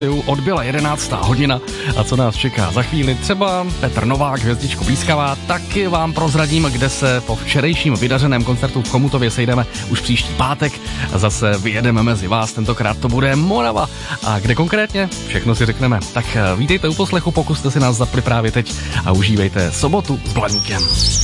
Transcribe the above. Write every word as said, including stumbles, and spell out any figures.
Odbyla jedenáctá hodina a co nás čeká za chvíli, třeba Petr Novák, hvězdičko pískavá, taky vám prozradím, kde se po včerejším vydařeném koncertu v Chomutově sejdeme už příští pátek a zase vyjedeme mezi vás, tentokrát to bude Morava. A kde konkrétně? Všechno si řekneme. Tak vítejte u poslechu, pokud jste si nás zapli právě teď a užívejte sobotu s Blaníkem.